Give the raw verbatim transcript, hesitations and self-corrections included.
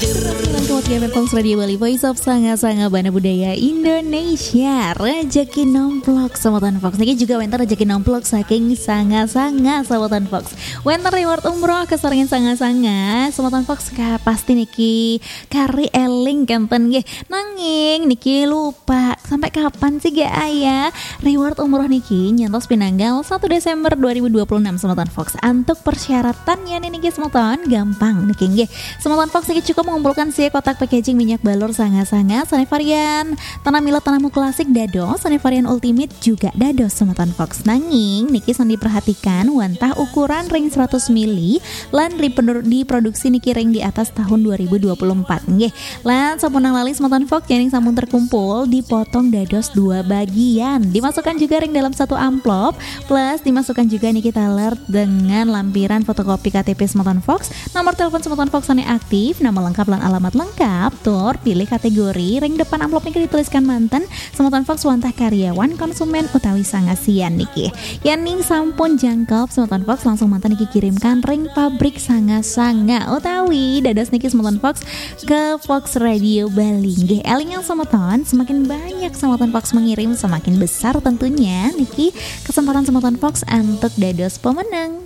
Fox Radio Bali, Voice of Sanga-Sanga Bana Budaya Indonesia. Rezeki nomplok Sobotan Fox niki juga wenter rezeki nomplok saking Sanga-Sanga Sobotan Fox. Wenter reward umroh kesaringan Sanga-Sanga Sobotan Fox ka pasti niki kari eling kenten nggih. Nanging niki lupa sampai kapan sih gak ayah reward umroh niki nyentos pinanggal satu Desember dua ribu dua puluh enam Sobotan Fox. Untuk persyaratannya nih niki Sobotan gampang niki nggih. Sobotan Fox niki cukup mengumpulkan si kotak packaging minyak balur Sanga-Sanga sane varian tanah milot tanahmu klasik dado, sane varian ultimate juga dado Sobotan Fox. Nanging niki sandi diperhatikan wantah ukuran ring seratus mililiter lan diproduksi niki ring di atas tahun dua ribu dua puluh empat nggih. Lan sampun lali Sobotan Fox yang sampun terkumpul dipotong dados dua bagian. Dimasukkan juga ring dalam satu amplop plus dimasukkan juga niki taler dengan lampiran fotokopi K T P Sobotan Fox, nomor telepon Sobotan Fox ane aktif, nama lengkap lan alamat lengkap, tur pilih kategori ring depan amplop niki dituliskan manten Sobotan Fox wantah karyawan konsumen utawi sangasian niki. Yaning sampun jangkep Sobotan Fox langsung manten niki kirimkan ring pabrik Sanga-Sanga utawi dados niki Sobotan Fox ke Fox Radio Bali nggih. Elingan Sobotan, semakin banyak Sobotan Fox mengirim semakin besar tentunya niki kesempatan Sobotan Fox untuk dados pemenang.